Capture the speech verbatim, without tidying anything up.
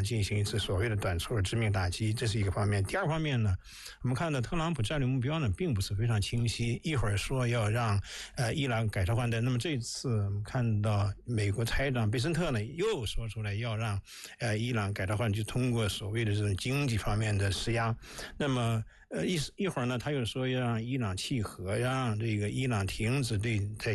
进行一次所谓的短促致命打击，这是一个方面。第二方面呢，我们看到特朗普战略目标呢并不是非常清晰，一会儿说要让呃伊朗改朝换代，那么这次我们看到美国财长贝森特呢又说出来要让呃伊朗改朝换代，就通过所谓的这种经济方面的施压。那么呃一一会儿呢他又说要让伊朗契合，让这个伊朗停止对在